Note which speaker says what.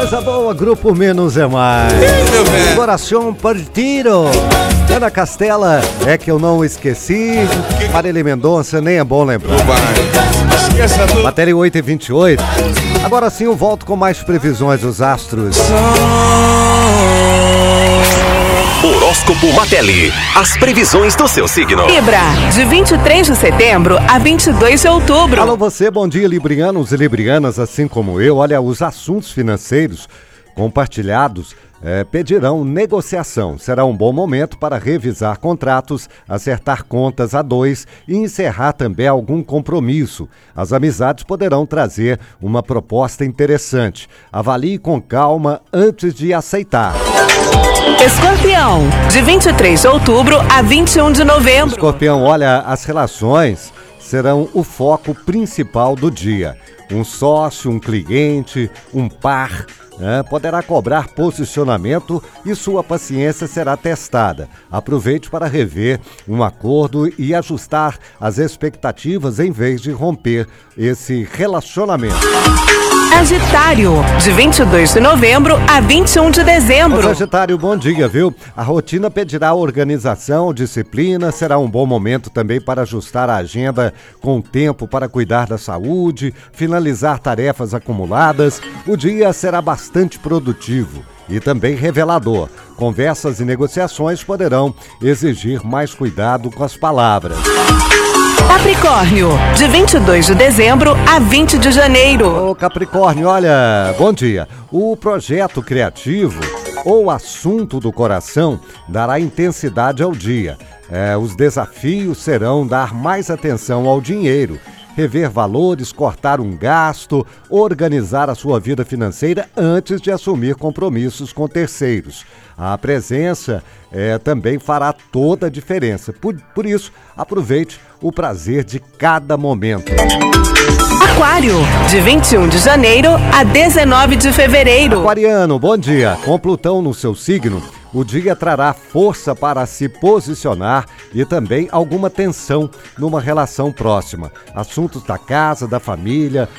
Speaker 1: Coisa boa, Grupo Menos é Mais. Coração partido. Ana Castela, é que eu não esqueci. Marília Mendonça, nem é bom lembrar. Matéria 8h28. Agora sim eu volto com mais previsões dos astros.
Speaker 2: Horóscopo Matelli. As previsões do seu signo.
Speaker 3: Libra, de 23 de setembro a 22 de outubro.
Speaker 1: Alô você, bom dia librianos e librianas, assim como eu. Olha, os assuntos financeiros compartilhados pedirão negociação. Será um bom momento para revisar contratos, acertar contas a dois e encerrar também algum compromisso. As amizades poderão trazer uma proposta interessante. Avalie com calma antes de aceitar.
Speaker 3: Escorpião, de 23 de outubro a 21 de novembro.
Speaker 1: Escorpião, olha, as relações serão o foco principal do dia. Um sócio, um cliente, um par poderá cobrar posicionamento e sua paciência será testada. Aproveite para rever um acordo e ajustar as expectativas em vez de romper esse relacionamento.
Speaker 3: Sagitário, de 22 de novembro a 21 de dezembro.
Speaker 1: Ô, Sagitário, bom dia, viu? A rotina pedirá organização, disciplina, será um bom momento também para ajustar a agenda com tempo para cuidar da saúde, finalizar tarefas acumuladas. O dia será bastante produtivo e também revelador. Conversas e negociações poderão exigir mais cuidado com as palavras.
Speaker 3: Capricórnio, de 22 de dezembro a 20 de janeiro.
Speaker 1: Ô Capricórnio, olha, bom dia. O projeto criativo ou assunto do coração dará intensidade ao dia. Os desafios serão dar mais atenção ao dinheiro, rever valores, cortar um gasto, organizar a sua vida financeira antes de assumir compromissos com terceiros. A presença também fará toda a diferença. Por isso, aproveite o prazer de cada momento.
Speaker 3: Aquário, de 21 de janeiro a 19 de fevereiro.
Speaker 1: Aquariano, bom dia. Com Plutão no seu signo, o dia trará força para se posicionar e também alguma tensão numa relação próxima. Assuntos da casa, da família